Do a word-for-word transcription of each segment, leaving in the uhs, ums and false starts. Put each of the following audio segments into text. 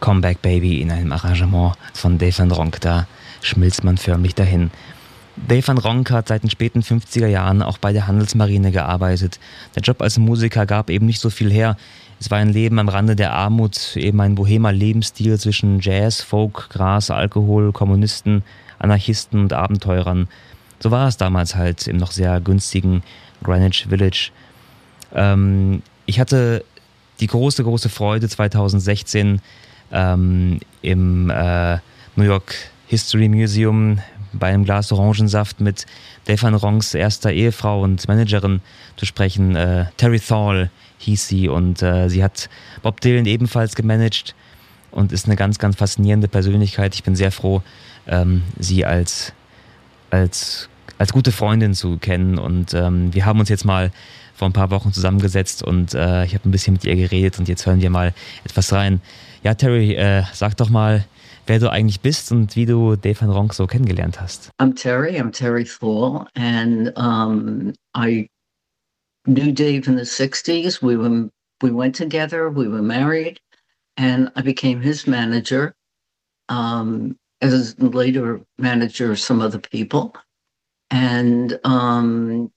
Comeback Baby in einem Arrangement von Dave Van Ronk. Da schmilzt man förmlich dahin. Dave Van Ronk hat seit den späten fünfziger Jahren auch bei der Handelsmarine gearbeitet. Der Job als Musiker gab eben nicht so viel her. Es war ein Leben am Rande der Armut, eben ein bohemer Lebensstil zwischen Jazz, Folk, Gras, Alkohol, Kommunisten, Anarchisten und Abenteurern. So war es damals halt im noch sehr günstigen Greenwich Village. Ähm, ich hatte die große, große Freude zweitausendsechzehn ähm, im äh, New York History Museum bei einem Glas Orangensaft mit Dave Van Ronks erster Ehefrau und Managerin zu sprechen. Äh, Terry Thal hieß sie und äh, sie hat Bob Dylan ebenfalls gemanagt und ist eine ganz, ganz faszinierende Persönlichkeit. Ich bin sehr froh, ähm, sie als, als, als gute Freundin zu kennen und ähm, wir haben uns jetzt mal vor ein paar Wochen zusammengesetzt und äh, ich habe ein bisschen mit ihr geredet und jetzt hören wir mal etwas rein. Ja, Terry, äh, sag doch mal, wer du eigentlich bist und wie du Dave Van Ronk so kennengelernt hast. I'm Terry, I'm Terry Thal, and um, I knew Dave in the sixties. We were we went together, we were married, and I became his manager, um, as later manager of some other people. And um,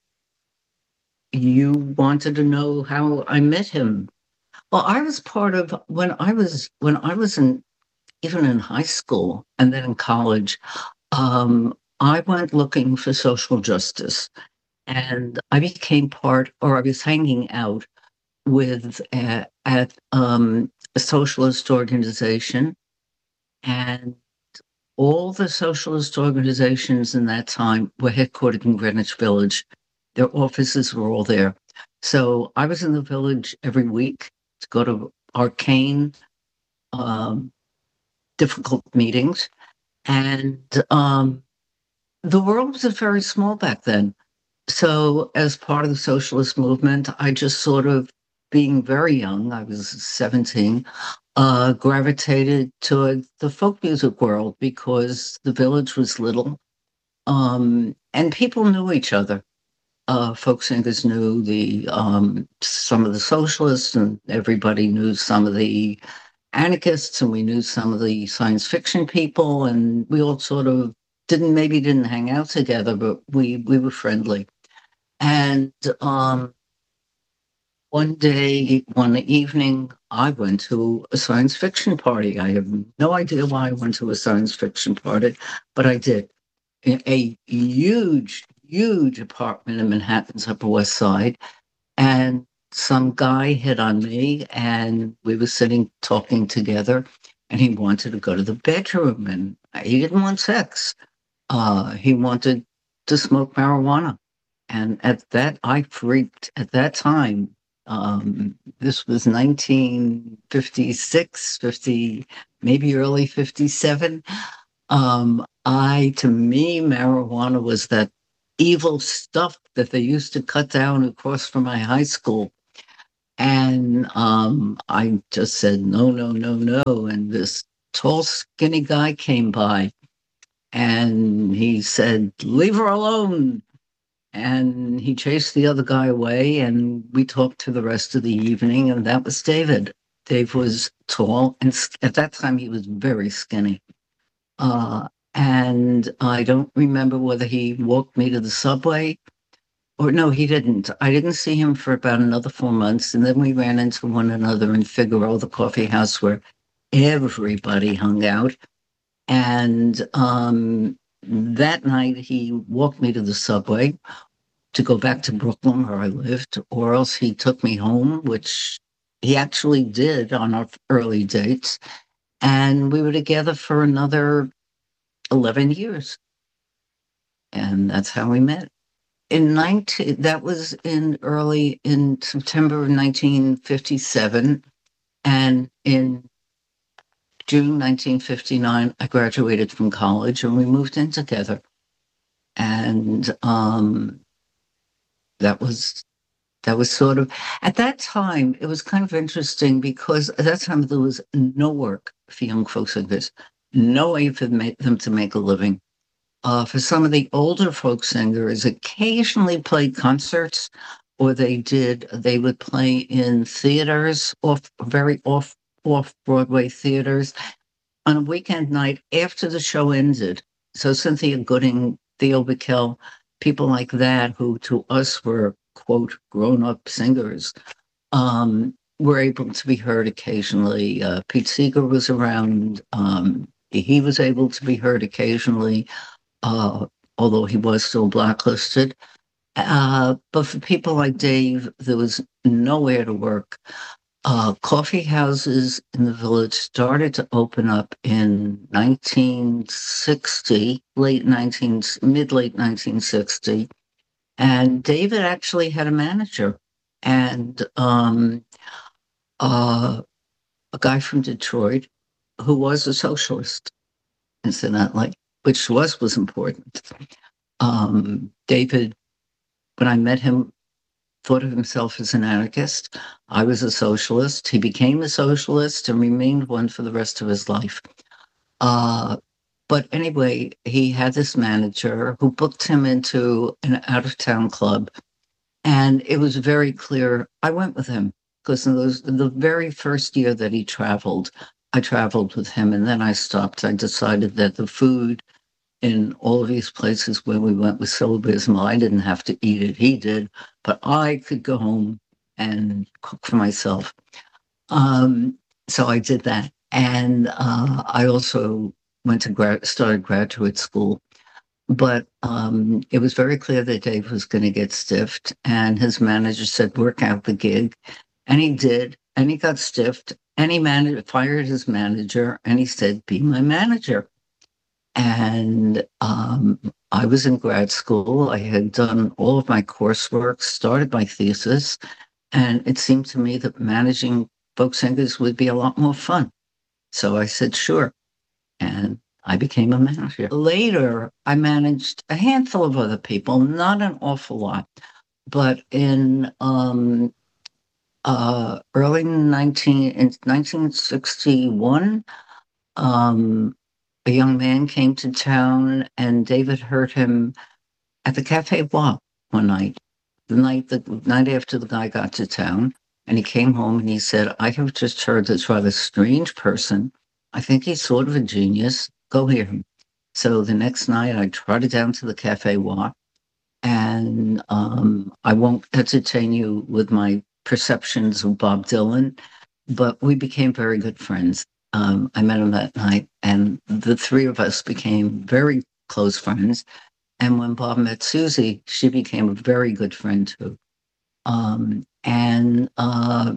you wanted to know how I met him. Well, I was part of when I was when I was in even in high school and then in college. Um, I went looking for social justice, and I became part, or I was hanging out with uh, at um, a socialist organization, and all the socialist organizations in that time were headquartered in Greenwich Village. Their offices were all there. So I was in the village every week to go to arcane, um, difficult meetings. And um, the world was very small back then. So as part of the socialist movement, I just sort of, being very young, I was seventeen, uh, gravitated toward the folk music world because the village was little, um, and people knew each other. Uh, folk singers knew the um, some of the socialists, and everybody knew some of the anarchists, and we knew some of the science fiction people, and we all sort of didn't maybe didn't hang out together, but we we were friendly. And um, one day, one evening, I went to a science fiction party. I have no idea why I went to a science fiction party, but I did. In a huge, huge apartment in Manhattan's Upper West Side. And some guy hit on me, and we were sitting talking together, and he wanted to go to the bedroom, and he didn't want sex. Uh, he wanted to smoke marijuana. And at that, I freaked at that time. Um, this was nineteen fifty-six, fifty, maybe early fifty-seven. Um, I, to me, marijuana was that evil stuff that they used to cut down across from my high school. And um, I just said, no, no, no, no. And this tall, skinny guy came by and he said, leave her alone. And he chased the other guy away, and we talked to the rest of the evening, and that was David. Dave was tall, and at that time he was very skinny. Uh, and I don't remember whether he walked me to the subway or no, he didn't. I didn't see him for about another four months, and then we ran into one another in Figaro, the coffee house where everybody hung out. And um, that night, he walked me to the subway to go back to Brooklyn, where I lived, or else he took me home, which he actually did on our early dates. And we were together for another eleven years. And that's how we met. In nineteen, that was in early, in September of nineteen fifty-seven. And in June nineteen fifty-nine, I graduated from college and we moved in together. And um, that was that was sort of, at that time, it was kind of interesting because at that time there was no work for young folk singers, no way for them to make a living. Uh, for some of the older folk singers, occasionally played concerts, or they did, they would play in theaters, off, very off off-Broadway theaters on a weekend night after the show ended. So Cynthia Gooding, Theo Bickel, people like that, who to us were, quote, grown-up singers, um, were able to be heard occasionally. Uh, Pete Seeger was around. Um, he was able to be heard occasionally, uh, although he was still blacklisted. Uh, but for people like Dave, there was nowhere to work. Uh, coffee houses in the village started to open up in nineteen sixty, late nineteen, mid late nineteen sixty, and David actually had a manager and um, uh, a guy from Detroit who was a socialist, incidentally, which was was important. Um, David, when I met him, thought of himself as an anarchist. I was a socialist. He became a socialist and remained one for the rest of his life. Uh, but anyway, he had this manager who booked him into an out-of-town club. And it was very clear. I went with him because in those, the very first year that he traveled, I traveled with him. And then I stopped. I decided that the food in all of these places where we went was so abysmal, I didn't have to eat it. He did, but I could go home and cook for myself. Um, so I did that. And uh, I also went to grad, started graduate school. But um, it was very clear that Dave was going to get stiffed. And his manager said, work out the gig. And he did. And he got stiffed. And he managed, fired his manager. And he said, be my manager. And um, I was in grad school. I had done all of my coursework, started my thesis, and it seemed to me that managing folk singers would be a lot more fun. So I said, sure. And I became a manager. Later, I managed a handful of other people, not an awful lot. But in um, uh, early nineteen, in nineteen sixty-one, um, a young man came to town and David heard him at the Cafe Bois one night, the night the night after the guy got to town. And he came home and he said, I have just heard this rather strange person. I think he's sort of a genius. Go hear him. So the next night I trotted down to the Cafe Bois, and um, I won't entertain you with my perceptions of Bob Dylan, but we became very good friends. Um, I met him that night, and the three of us became very close friends. And when Bob met Susie, she became a very good friend too. Um, and uh,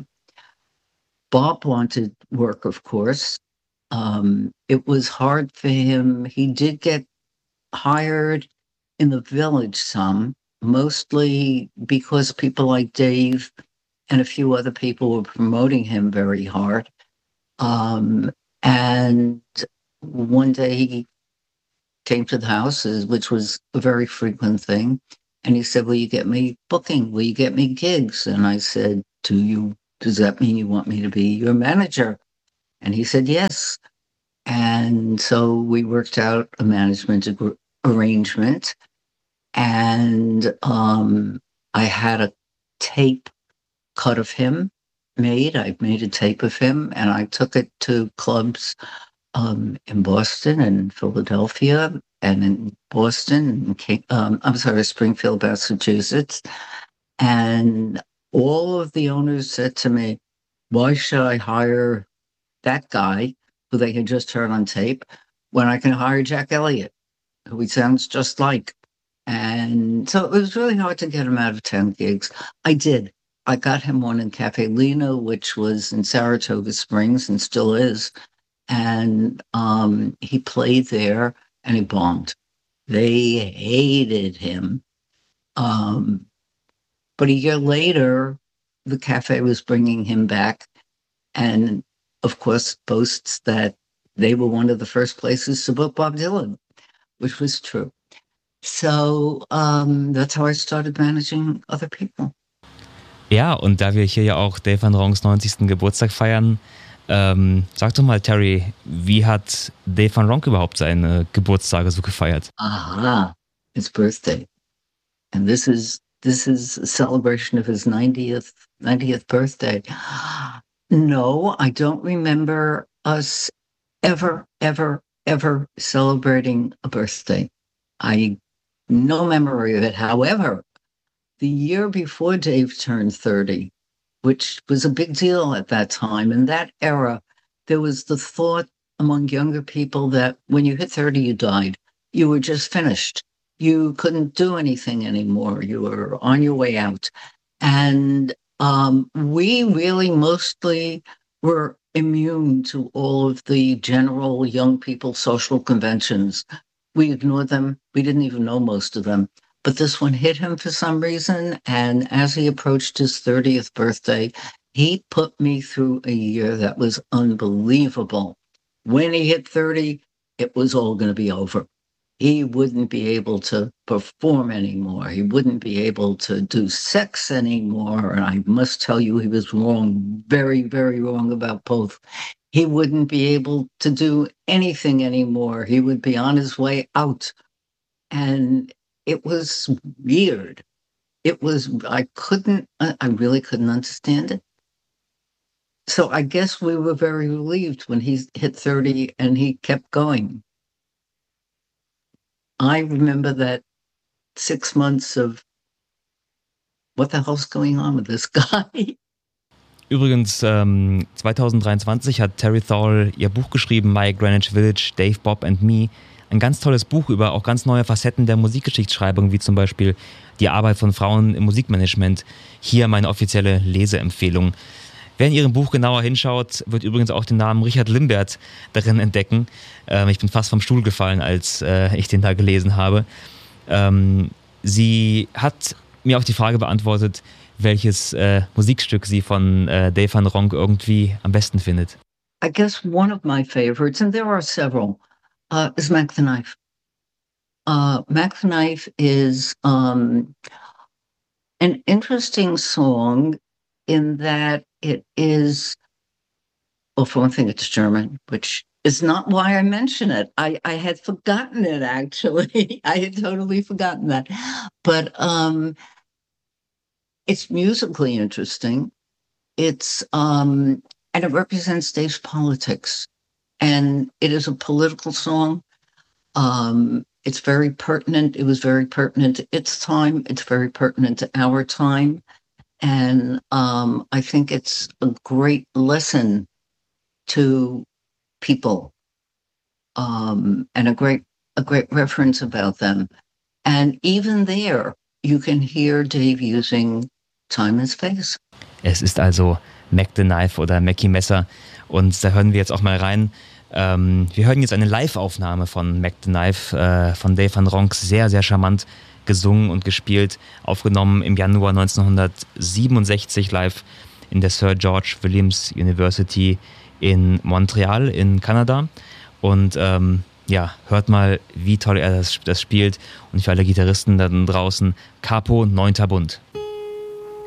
Bob wanted work, of course. Um, it was hard for him. He did get hired in the village some, mostly because people like Dave and a few other people were promoting him very hard. Um, and one day he came to the house, which was a very frequent thing. And he said, will you get me booking? Will you get me gigs? And I said, do you, does that mean you want me to be your manager? And he said, yes. And so we worked out a management ag- arrangement. And um, I had a tape cut of him made. I made a tape of him and I took it to clubs um, in Boston and Philadelphia and in Boston, and um, I'm sorry, Springfield, Massachusetts. And all of the owners said to me, why should I hire that guy who they had just heard on tape when I can hire Jack Elliott, who he sounds just like? And so it was really hard to get him out of town gigs. I did. I got him one in Cafe Lena, which was in Saratoga Springs and still is. And um, he played there and he bombed. They hated him. Um, but a year later, the cafe was bringing him back and, of course, boasts that they were one of the first places to book Bob Dylan, which was true. So um, that's how I started managing other people. Ja, und da wir hier ja auch Dave Van Ronks neunzigsten Geburtstag feiern, ähm, sag doch mal, Terry, wie hat Dave Van Ronk überhaupt seine Geburtstage so gefeiert? Aha, his birthday. And this is this is a celebration of his ninetieth ninetieth birthday. No, I don't remember us ever, ever, ever celebrating a birthday. I no memory of it. However, the year before Dave turned thirty, which was a big deal at that time, in that era, there was the thought among younger people that when you hit thirty, you died. You were just finished. You couldn't do anything anymore. You were on your way out. And um, we really mostly were immune to all of the general young people social conventions. We ignored them. We didn't even know most of them. But this one hit him for some reason. And as he approached his thirtieth birthday, he put me through a year that was unbelievable. When he hit thirty, it was all going to be over. He wouldn't be able to perform anymore. He wouldn't be able to do sex anymore. And I must tell you, he was wrong, very, very wrong about both. He wouldn't be able to do anything anymore. He would be on his way out. And it was weird. It was, I couldn't, I really couldn't understand it. So I guess we were very relieved when he hit thirty and he kept going. I remember that six months of what the hell's going on with this guy? Übrigens, ähm, zwanzig dreiundzwanzig hat Terry Thal ihr Buch geschrieben, My Greenwich Village, Dave, Bob and Me. Ein ganz tolles Buch über auch ganz neue Facetten der Musikgeschichtsschreibung, wie zum Beispiel die Arbeit von Frauen im Musikmanagement. Hier meine offizielle Leseempfehlung. Wer in ihrem Buch genauer hinschaut, wird übrigens auch den Namen Richard Limbert darin entdecken. Ähm, ich bin fast vom Stuhl gefallen, als äh, ich den da gelesen habe. Ähm, sie hat mir auch die Frage beantwortet, welches äh, Musikstück sie von äh, Dave Van Ronk irgendwie am besten findet. I guess one of my favorites, and there are several, uh, is Mac the Knife. Uh, Mac the Knife is um, an interesting song in that it is, well, for one thing, it's German, which is not why I mention it. I, I had forgotten it, actually. I had totally forgotten that. But um, it's musically interesting. It's, um, and it represents Dave's politics. And it is a political song. Um, it's very pertinent. It was very pertinent to its time. It's very pertinent to our time. And um, I think it's a great lesson to people, um, and a great a great reference about them. And even there, you can hear Dave using time and space. Es ist also Mac the Knife oder Mackie Messer. Und da hören wir jetzt auch mal rein. Ähm, wir hören jetzt eine Live-Aufnahme von Mac the Knife, äh, von Dave Van Ronk, sehr, sehr charmant gesungen und gespielt, aufgenommen im Januar neunzehnhundertsiebenundsechzig live in der Sir George Williams University in Montreal in Kanada. Und ähm, ja, hört mal, wie toll er das, das spielt. Und für alle Gitarristen da draußen, Capo, neunter Bund.